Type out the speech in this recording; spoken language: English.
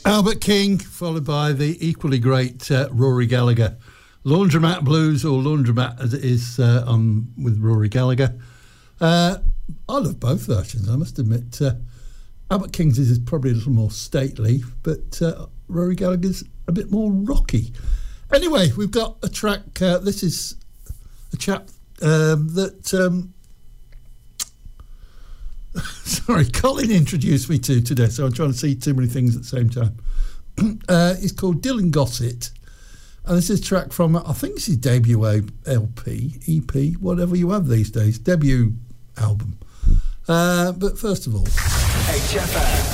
Albert King, followed by the equally great Rory Gallagher. Laundromat Blues, or Laundromat as it is with Rory Gallagher. I love both versions, I must admit. Albert King's is probably a little more stately, but Rory Gallagher's a bit more rocky. Anyway, we've got a track. This is a chap that... sorry, Colin introduced me to today, so I'm trying to see too many things at the same time. It's called Dylan Gossett, and this is a track from, I think it's his debut LP, EP, whatever you have these days, debut album. But first of all, HFM.